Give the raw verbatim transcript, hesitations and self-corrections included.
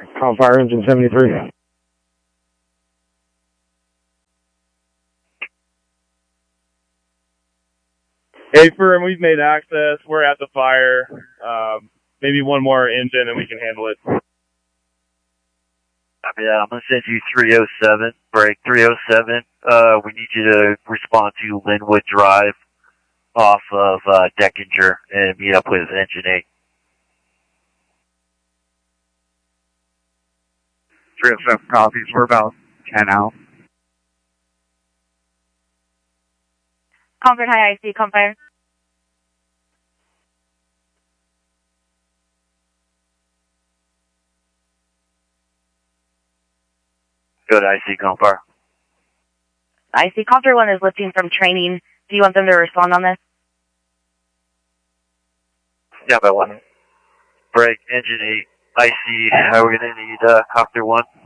Call fire engine seventy-three. Hey, firm, we've made access. We're at the fire. Um, maybe one more engine and we can handle it. Yeah, I'm going to send you three oh seven, break three oh seven. Uh, we need you to respond to Linwood Drive off of uh, Deckinger and meet up with engine eight. three oh seven copies. We're about ten out. Concord High I C, come fire. Good, I C, Compar. I C, Copter one is lifting from training. Do you want them to respond on this? Yeah, by one. Break, engine eight, I C. How are we going to need uh, Copter one?